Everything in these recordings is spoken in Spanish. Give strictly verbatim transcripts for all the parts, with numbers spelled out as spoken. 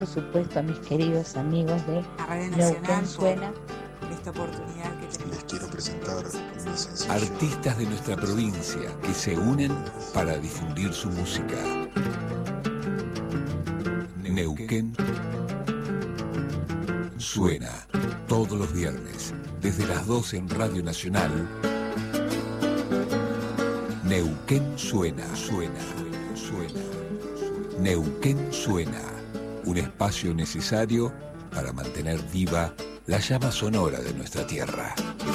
por supuesto a mis queridos amigos de Neuquén Suena. Esta oportunidad que tenemos. Les quiero presentar mi sencillo. Artistas de nuestra provincia que se unen para difundir su música. Neuquén Suena, todos los viernes, desde las doce en Radio Nacional. Neuquén Suena, suena, suena. Neuquén Suena, un espacio necesario para mantener viva la llama sonora de nuestra tierra.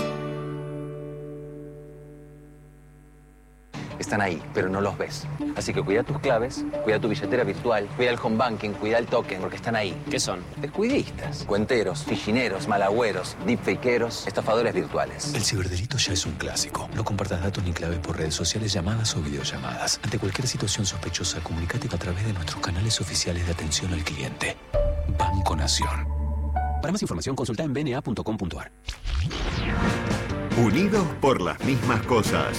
Están ahí, pero no los ves. Así que cuida tus claves, cuida tu billetera virtual, cuida el home banking, cuida el token, porque están ahí. ¿Qué son? Descuidistas, cuenteros, fichineros, malagüeros, deepfakeros, estafadores virtuales. El ciberdelito ya es un clásico. No compartas datos ni claves por redes sociales, llamadas o videollamadas. Ante cualquier situación sospechosa, comunícate a través de nuestros canales oficiales de atención al cliente. Banco Nación. Para más información, consulta en b n a punto com punto a r. Unidos por las mismas cosas.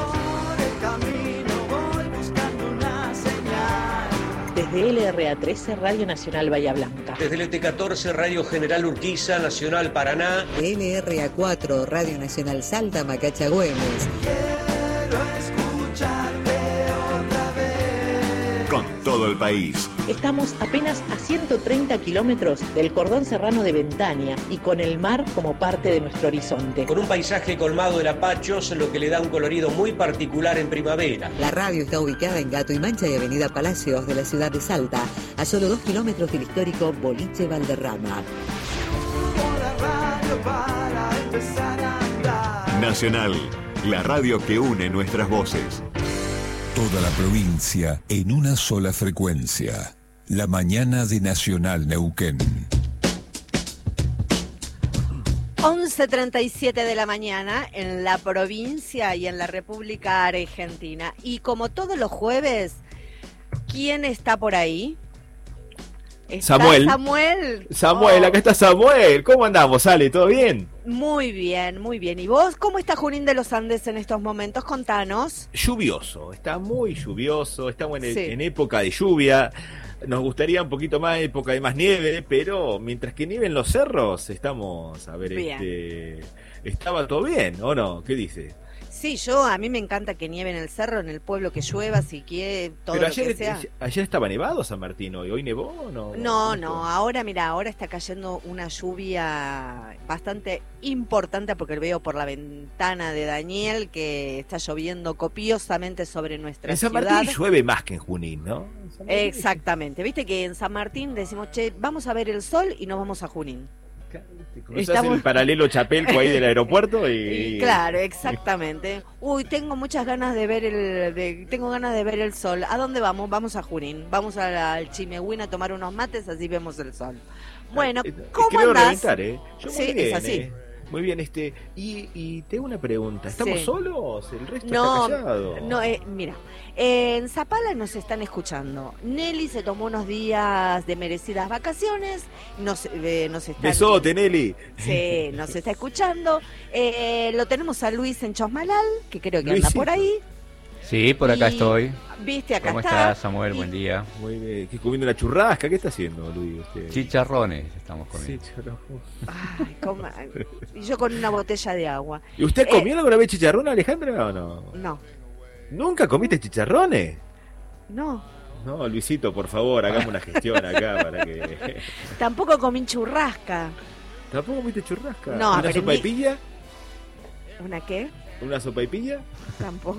Desde L R A trece, Radio Nacional Bahía Blanca. Desde el T catorce, Radio General Urquiza, Nacional Paraná. L R A cuatro, Radio Nacional Salta, Macacha Güemes. Quiero escucharte otra vez. Con todo el país. Estamos apenas a ciento treinta kilómetros del cordón serrano de Ventania y con el mar como parte de nuestro horizonte. Con un paisaje colmado de lapachos, lo que le da un colorido muy particular en primavera. La radio está ubicada en Gato y Mancha y Avenida Palacios de la ciudad de Salta, a solo dos kilómetros del histórico Boliche Valderrama. Nacional, la radio que une nuestras voces. Toda la provincia en una sola frecuencia. La mañana de Nacional Neuquén. once treinta y siete de la mañana en la provincia y en la República Argentina. Y como todos los jueves, ¿quién está por ahí? ¿Está Samuel. Samuel. Samuel, oh. Acá está Samuel. ¿Cómo andamos, Ale? ¿Todo bien? Muy bien, muy bien. ¿Y vos cómo está Junín de los Andes en estos momentos? Contanos. Lluvioso, está muy lluvioso, estamos en, el, Sí. en época de lluvia. Nos gustaría un poquito más época de más nieve, pero mientras que nieve en los cerros, estamos, a ver, Bien. este, ¿estaba todo bien o no? ¿Qué dice? Sí, yo, a mí me encanta que nieve en el cerro, en el pueblo que llueva, si quiere, todo Pero lo ayer, que sea. ayer estaba nevado San Martín hoy, ¿hoy nevó o no? No, no, ahora mira, ahora está cayendo una lluvia bastante importante porque veo por la ventana de Daniel que está lloviendo copiosamente sobre nuestra En San ciudad. Martín llueve más que en Junín, ¿no? En San Martín- Exactamente, viste que en San Martín decimos, che, vamos a ver el sol y nos vamos a Junín. Cruzás Estamos- el paralelo Chapelco ahí del aeropuerto y... Y claro, exactamente. Uy, tengo muchas ganas de ver el de, tengo ganas de ver el sol. ¿A dónde vamos? Vamos a Junín. Vamos a la- al Chimehuín a tomar unos mates, así vemos el sol. Bueno, Eh, ¿cómo creo andás? reventar, ¿eh? Yo muy Sí, bien, es así. ¿eh? Muy bien, este... Y, y tengo una pregunta. ¿Estamos Sí. solos? ¿El resto No, está callado? no, eh, mira, eh, en Zapala nos están escuchando. Nelly se tomó unos días de merecidas vacaciones, nos, eh, nos está... Besote, Nelly. Sí, nos está escuchando. Eh, lo tenemos a Luis en Chosmalal, que creo que Luisito. anda por ahí. Sí, por acá Y- estoy. Viste, acá ¿Cómo está. estás, Samuel? Y- Buen día. Muy bien. ¿Qué, comiendo una churrasca? ¿Qué está haciendo, Luis? Usted? Chicharrones estamos comiendo. Sí, churrasco. Ay, cómo- y yo con una botella de agua. ¿Y usted Eh, comió alguna vez chicharrón, Alejandra, o no? No, ¿Nunca comiste chicharrones? no. No, Luisito, por favor, hagamos una gestión acá para que... Tampoco comí churrasca. ¿Tampoco comiste churrasca? No, ¿Una aprendí- sopa de pilla? ¿Una qué? ¿Una sopa de pilla? Tampoco.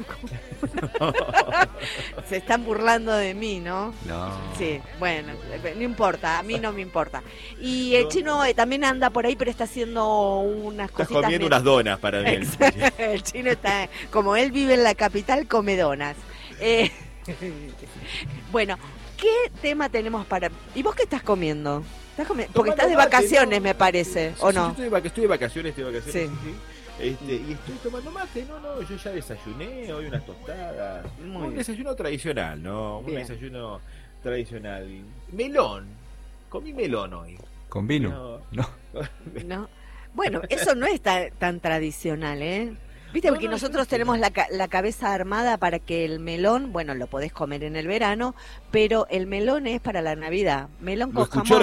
Se están burlando de mí, ¿no? No. Sí, bueno, no importa, a mí no me importa. Y el chino eh, también anda por ahí, pero está haciendo unas Estás cositas. comiendo me- unas donas para mí. El chino está, como él vive en la capital, come donas. Eh, bueno, ¿qué tema tenemos para...? ¿Y vos qué estás comiendo? ¿Estás comi- Porque Tomando estás de mate, vacaciones, ¿no? me parece, Sí, ¿o sí, no? Yo estoy de, vaca- estoy de vacaciones, estoy de vacaciones, Sí. sí, sí. Este, y estoy tomando mate, no, no, yo ya desayuné, hoy unas tostadas. Muy un bien. desayuno tradicional, ¿no? Un Bien. desayuno tradicional. Melón, comí melón hoy. ¿Con vino? No. No. ¿No? Bueno, eso no es ta- tan tradicional, ¿eh? Viste, porque nosotros tenemos la, ca- la cabeza armada para que el melón, bueno, lo podés comer en el verano, pero el melón es para la Navidad. Melón Lo con escuchó jamón.